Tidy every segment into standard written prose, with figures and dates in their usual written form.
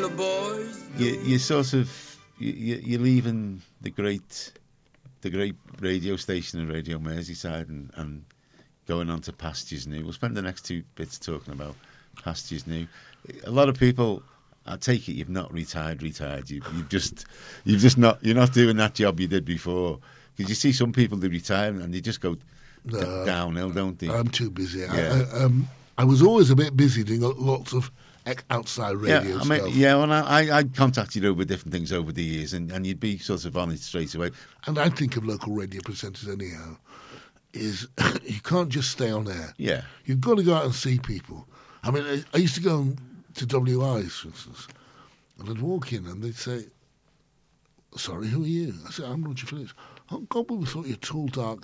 couple of boys. You sort of you're leaving the great radio station in Radio Merseyside and going on to Pastures New. We'll spend the next 2 bits talking about Pastures New. A lot of people, I take it, you've not retired. You're not doing that job you did before. Because you see some people they retire and they just go downhill, don't they? I'm too busy. Yeah. I was always a bit busy doing lots of outside radio stuff. And I contacted you over different things over the years, and you'd be sort of on it straight away. And I think of local radio presenters anyhow, is you can't just stay on air. Yeah. You've got to go out and see people. I mean, I used to go to WIs, for instance, and I'd walk in and they'd say, "Sorry, who are you?" I said, "I'm Roger Phillips." "Oh, God, we thought you were tall, dark."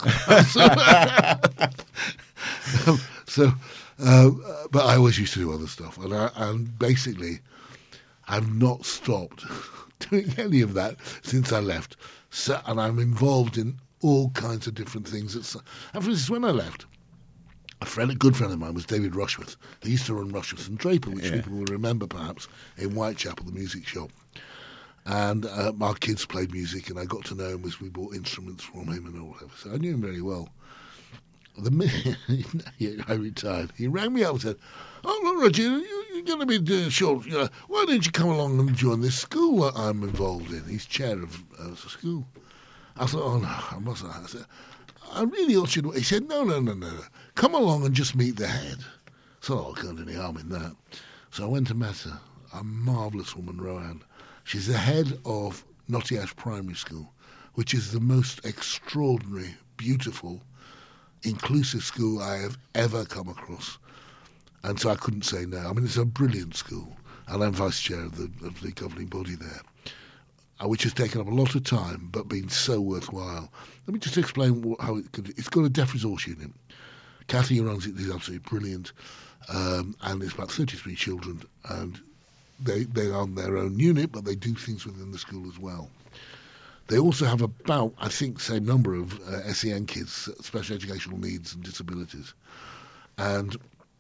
But I always used to do other stuff, and basically, I've not stopped doing any of that since I left. So, and I'm involved in all kinds of different things. And for instance, when I left, a good friend of mine was David Rushworth. He used to run Rushworth and Draper, which people will remember perhaps, in Whitechapel, the music shop. And our kids played music, and I got to know him as we bought instruments from him and all whatever. So I knew him very well. The minute I retired, he rang me up and said, "Oh, look, Roger, you're going to be doing short. Why don't you come along and join this school that I'm involved in?" He's chair of the school. I thought, "Oh, no, I mustn't." I said, "I really ought you to." He said, No. Come along and just meet the head." So I can't do any harm in that. So I went and met her, a marvellous woman, Roanne. She's the head of Notty Ash Primary School, which is the most extraordinary, beautiful, inclusive school I have ever come across. And so I couldn't say no. I mean, it's a brilliant school, and I'm vice chair of the governing body there, which has taken up a lot of time, but been so worthwhile. Let me just explain how it could. It's got a deaf resource unit. Kathy, who runs it, is absolutely brilliant, and it's about 33 children, and they are on their own unit, but they do things within the school as well. They also have about, I think, same number of SEN kids, special educational needs and disabilities. And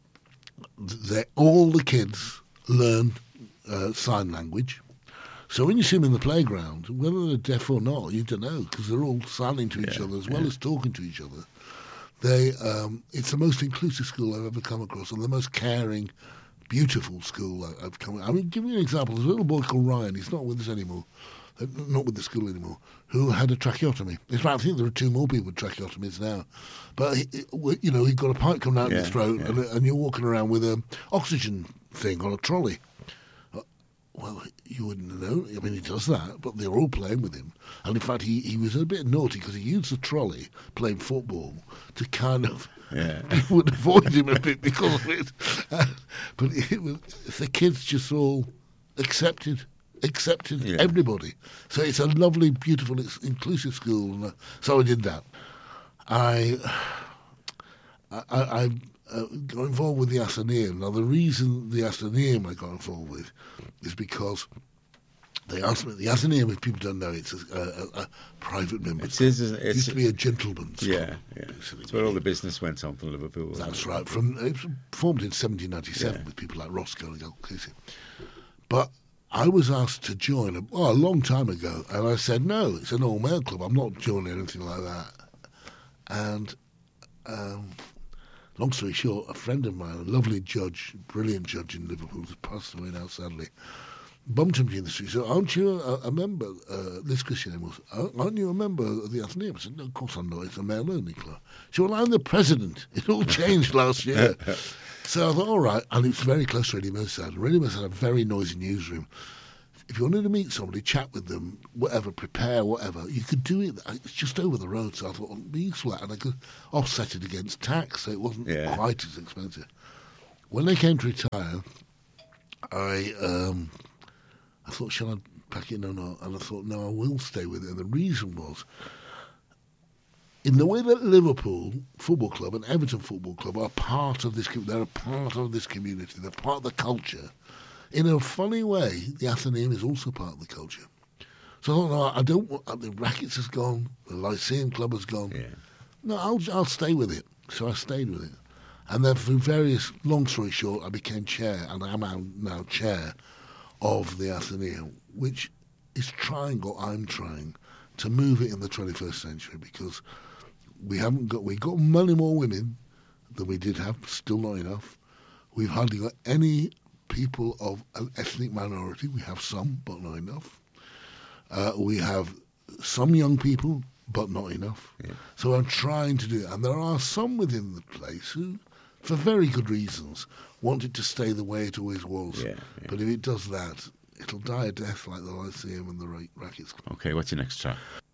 all the kids learn sign language. So when you see them in the playground, whether they're deaf or not, you don't know, because they're all signing to each other as well as talking to each other. It's the most inclusive school I've ever come across, and the most caring, beautiful school I've come. I mean, give you an example. There's a little boy called Ryan. He's not with us anymore. Not with the school anymore, who had a tracheotomy. In fact, I think there are 2 more people with tracheotomies now. But, he's got a pipe coming out of his throat, and you're walking around with an oxygen thing on a trolley. Well, you wouldn't know. I mean, he does that, but they're all playing with him. And, in fact, he was a bit naughty because he used the trolley, playing football, to kind of... People would avoid him a bit because of it. But the kids just all accepted everybody. So it's a lovely, beautiful, inclusive school. And, so I did that. I got involved with the Athenaeum. Now, the reason the Athenaeum I got involved with is because they asked me. The Athenaeum, if people don't know, it's a private member. It used to be a gentleman's club. Yeah. It's where all the business went on from Liverpool. That's right. It was formed in 1797 with people like Roscoe and Al Casey. But I was asked to join a long time ago, and I said, no, it's an all-male club. I'm not joining anything like that. And long story short, a friend of mine, a lovely judge, brilliant judge in Liverpool, who's passed away now, sadly, bumped into me in the street. So, aren't you a member, Liz Christian was, aren't you a member of the Athenaeum? I said, no, of course I'm not. It's a male-only club. She said, well, I'm the president. It all changed last year. So I thought, all right, and it's very close to Radio Merseyside. Radio Merseyside had a very noisy newsroom. If you wanted to meet somebody, chat with them, whatever, prepare, whatever, you could do it. It's just over the road, so I thought, it'd be useful, and I could offset it against tax, so it wasn't quite as expensive. When they came to retire, I thought, shall I pack it? No. And I thought, no, I will stay with it. And the reason was, in the way that Liverpool Football Club and Everton Football Club are part of this, they're a part of this community, they're part of the culture. In a funny way, the Athenaeum is also part of the culture. So I thought, no, I don't want, the Rackets has gone, the Lyceum Club has gone. Yeah. No, I'll stay with it. So I stayed with it. And then through various, long story short, I became chair, and I am now chair of the Athenaeum, which is trying, or I'm trying, to move it in the 21st century, because we got many more women than we did have, still not enough. We've hardly got any people of an ethnic minority. We have some, but not enough. We have some young people, but not enough. Yeah. So I'm trying to do it. And there are some within the place who, for very good reasons, want it to stay the way it always was. Yeah. But if it does that, it'll die a death like the Lyceum and the Rackets Club. Okay, what's your next track?